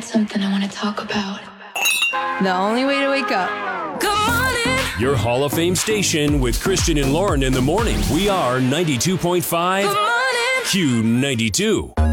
something I want to talk about. The only way to wake up. Good morning. Your Hall of Fame station with Christian and Lauren in the morning. We are 92.5 Good morning. Q92.